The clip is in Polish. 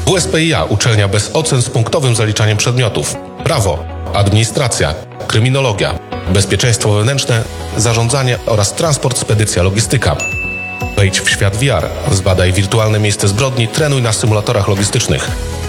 WSPIA – uczelnia bez ocen z punktowym zaliczaniem przedmiotów. Prawo, administracja, kryminologia, bezpieczeństwo wewnętrzne, zarządzanie oraz transport, spedycja, logistyka. Wejdź w świat VR, zbadaj wirtualne miejsce zbrodni, trenuj na symulatorach logistycznych.